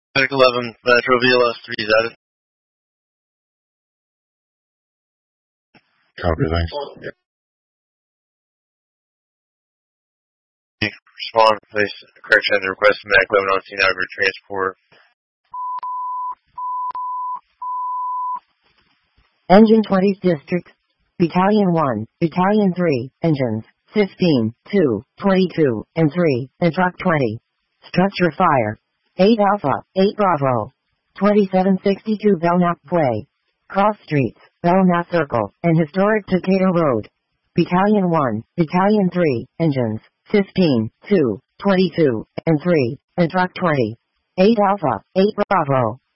Medic 11, Metro VLS 3 is added. Copy, thanks. Respond, place correction and request Medic 11 on scene, Agri transport. Engine 20th District, Battalion 1, Battalion 3, Engines, 15, 2, 22, and 3, and Truck 20. Structure fire. 8 Alpha, 8 Bravo. 2762 Belknap Way. Cross Streets, Belknap Circle, and Historic Decatur Road. Battalion 1, Battalion 3, Engines, 15, 2, 22, and 3, and Truck 20. 8 Alpha, 8 Bravo.